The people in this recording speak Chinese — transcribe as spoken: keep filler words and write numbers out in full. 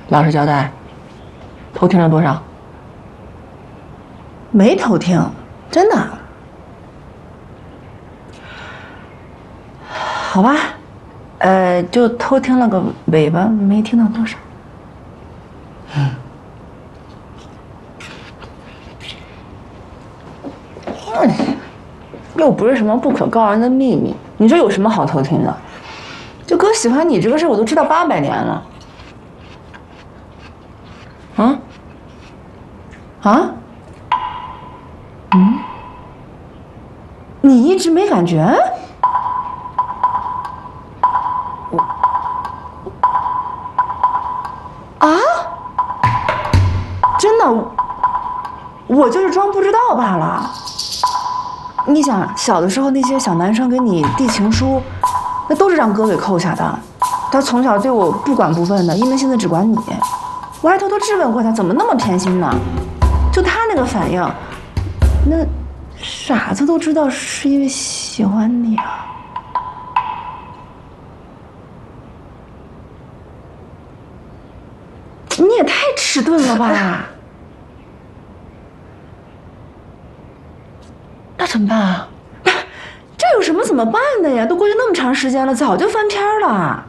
老实交代，偷听了多少？ 没偷听，真的。好吧，呃，就偷听了个尾巴，没听到多少。嗯。嗯，又不是什么不可告人的秘密，你说有什么好偷听的？就哥喜欢你这个事，我都知道八百年了。啊？啊？嗯？你一直没感觉？我啊？真的？我就是装不知道罢了。你想，小的时候那些小男生给你递情书，那都是让哥给扣下的。他从小对我不管不问的，一门心思只管你。我还偷偷质问过他，怎么那么偏心呢？就他那个反应，那傻子都知道是因为喜欢你啊。你也太迟钝了吧！ 那怎么办啊？ 这有什么怎么办的呀？都过去那么长时间了，早就翻篇了。